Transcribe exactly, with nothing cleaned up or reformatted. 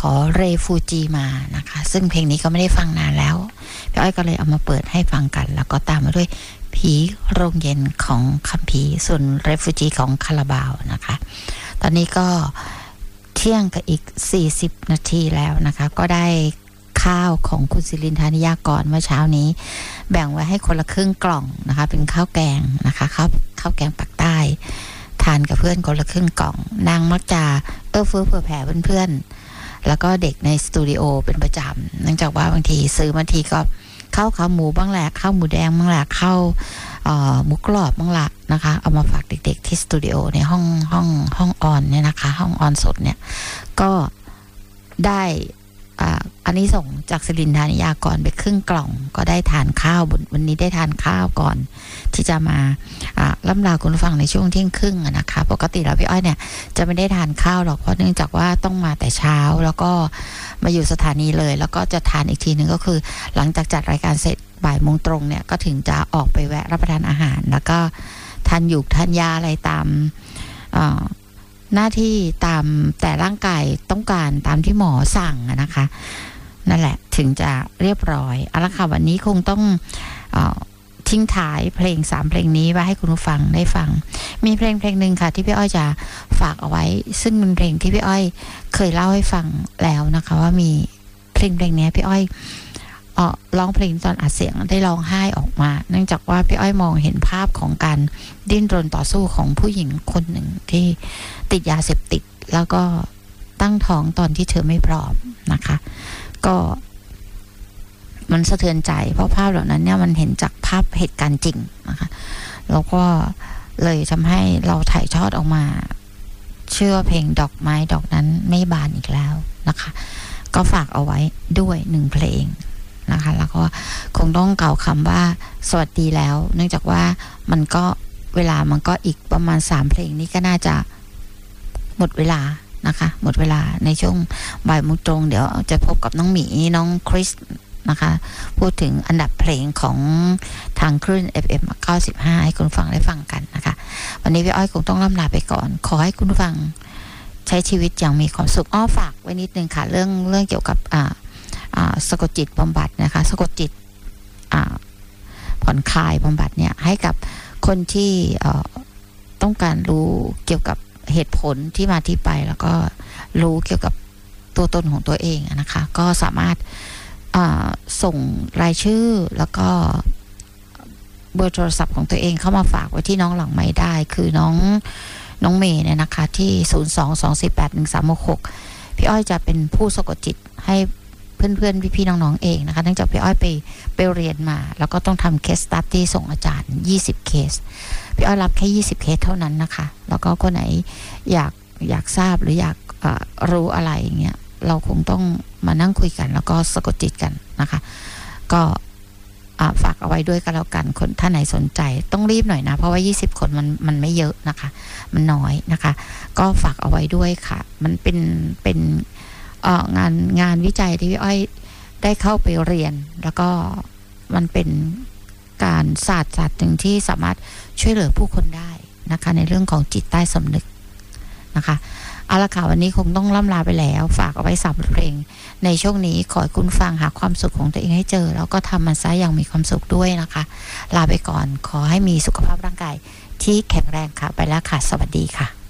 อเรฟูจีมานะคะซึ่งเพลงนี้ก็ไม่ได้ฟังนานแล้วพี่อ้อยก็เลยเอามาเปิดให้ฟังกันแล้วก็ตามมาด้วยผีโรงเย็นของคัมภีร์ส่วนเรฟูจีของคาราบาวนะคะตอนนี้ก็เที่ยงกับอีกสี่สิบนาทีแล้วนะคะก็ได้ข้าวของคุณศิรินทร์ ธานิยากรเมื่อเช้านี้แบ่งไว้ให้คนละครึ่งกล่องนะคะเป็นข้าวแกงนะคะข้าวข้าวแกงปักใต้ทานกับเพื่อนคนละครึ่งกล่องนางมักจะเอื้อเฟื้อเผื่อแผ่เพื่อนๆแล้วก็เด็กในสตูดิโอเป็นประจำเนื่องจากว่าบางทีซื้อบางทีก็ข้าวขาหมูบ้างแหละข้าวหมูแดงบ้างแหละข้าวหมูกรอบบ้างละนะคะเอามาฝากเด็กๆที่สตูดิโอในห้องห้องห้องออนเนี่ยนะคะห้องออนสดเนี่ยก็ได้อันนี้ส่งจากศิรินทร์ ธานิยากรไปครึ่งกล่องก็ได้ทานข้าววันนี้ได้ทานข้าวก่อนที่จะมาล่ำลาคุณผู้ฟังในช่วงเที่ยงครึ่งนะคะปกติแล้วพี่อ้อยเนี่ยจะไม่ได้ทานข้าวหรอกเพราะเนื่องจากว่าต้องมาแต่เช้าแล้วก็มาอยู่สถานีเลยแล้วก็จะทานอีกทีนึงก็คือหลังจากจัดรายการเสร็จบ่ายโมงตรงเนี่ยก็ถึงจะออกไปแวะรับประทานอาหารแล้วก็ทานอยู่ทานยาอะไรตามหน้าที่ตามแต่ร่างกายต้องการตามที่หมอสั่งนะคะนั่นแหละถึงจะเรียบร้อยเอาละค่ะวันนี้คงต้องเอ่อทิ้งท้ายเพลงสามเพลงนี้ไว้ให้คุณผู้ฟังได้ฟังมีเพลงเพลงหนึ่งค่ะที่พี่อ้อยจะฝากเอาไว้ซึ่งเป็นเพลงที่พี่อ้อยเคยเล่าให้ฟังแล้วนะคะว่ามีเพลงเพลงนี้พี่อ้อยเอ่อร้องเพลงตอนอัดเสียงได้ร้องไห้ออกมาเนื่องจากว่าพี่อ้อยมองเห็นภาพของการดิ้นรนต่อสู้ของผู้หญิงคนหนึ่งที่ติดยาเสพติดแล้วก็ตั้งท้องตอนที่เธอไม่พร้อมนะคะก็มันสะเทือนใจเพราะภาพเหล่านั้นเนี่ยมันเห็นจากภาพเหตุการณ์จริงนะคะแล้วก็เลยทำให้เราถ่ายทอดออกมาเชื่อเพลงดอกไม้ดอกนั้นไม่บานอีกแล้วนะคะก็ฝากเอาไว้ด้วยหนึ่งเพลงนะคะแล้วก็คงต้องกล่าวคำว่าสวัสดีแล้วเนื่องจากว่ามันก็เวลามันก็อีกประมาณสามเพลงนี้ก็น่าจะหมดเวลานะคะหมดเวลาในช่วงบ่ายโมงตรงเดี๋ยวจะพบกับน้องหมีน้องคริสนะคะพูดถึงอันดับเพลงของทางคลื่น เอฟ เอ็ม เก้าสิบห้าให้คุณฟังได้ฟังกันนะคะวันนี้พี่อ้อยคงต้องล่ำลาไปก่อนขอให้คุณฟังใช้ชีวิตอย่างมีความสุขอ้อฝากไว้นิดนึงค่ะเรื่องเรื่องเกี่ยวกับอ่าอ่าสะกดจิตบำบัดนะคะสะกดจิตอ่าผ่อนคลายบำบัดเนี่ยให้กับคนที่เอ่อต้องการรู้เกี่ยวกับเหตุผลที่มาที่ไปแล้วก็รู้เกี่ยวกับตัวตนของตัวเองนะคะก็สามารถส่งรายชื่อแล้วก็เบอร์โทรศัพท์ของตัวเองเข้ามาฝากไว้ที่น้องหลังไม้ได้คือน้องน้องเมย์เนี่ยนะคะที่ศูนย์ สอง สอง สี่ แปด หนึ่ง สาม หก หกพี่อ้อยจะเป็นผู้สะกดจิตให้เพื่อนๆพี่ๆน้องๆเองนะคะเนื่องจากพี่อ้อยไปไปเรียนมาแล้วก็ต้องทำเคสสตั๊ดดี้ส่งอาจารย์ยี่สิบเคสพี่อ้อยรับแค่ยี่สิบเคสเท่านั้นนะคะแล้วก็คนไหนอยากอยากทราบหรืออยากรู้อะไรอย่างเงี้ยเราคงต้องมานั่งคุยกันแล้วก็สะกดจิตกันนะคะก็ฝากเอาไว้ด้วยกันแล้วกันคนท่านไหนสนใจต้องรีบหน่อยนะเพราะว่ายี่สิบคนมันมันไม่เยอะนะคะมันน้อยนะคะก็ฝากเอาไว้ด้วยค่ะมันเป็นเป็นงานงานวิจัยที่พี่อ้อยได้เข้าไปเรียนแล้วก็มันเป็นการศาสตร์ศาสตร์หนึ่งที่สามารถช่วยเหลือผู้คนได้นะคะในเรื่องของจิตใต้สำนึกนะคะเอาละค่ะวันนี้คงต้องล่ำลาไปแล้วฝากเอาไว้สามเพลงในช่วงนี้ขอให้คุณฟังหาความสุขของตัวเองให้เจอแล้วก็ทำมันซะอย่างมีความสุขด้วยนะคะลาไปก่อนขอให้มีสุขภาพร่างกายที่แข็งแรงค่ะไปแล้วค่ะสวัสดีค่ะ